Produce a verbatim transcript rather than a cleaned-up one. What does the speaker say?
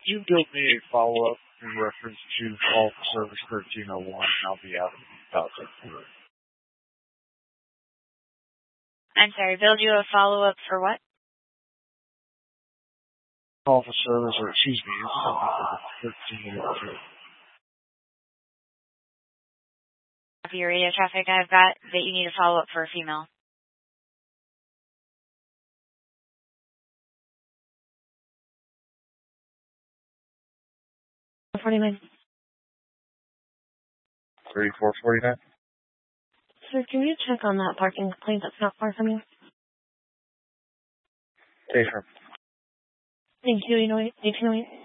you give me a follow-up in reference to call for service thirteen oh one, and I'll be out of contact for it. I'm sorry, build you a follow-up for what? Call for service, or excuse me, thirteen oh two. Copy your radio traffic. I've got that you need a follow-up for a female. forty-nine. thirty-four forty-nine? Sir, can you check on that parking complaint that's not far from you? Hey, sure. Thank you, eighteen oh eight.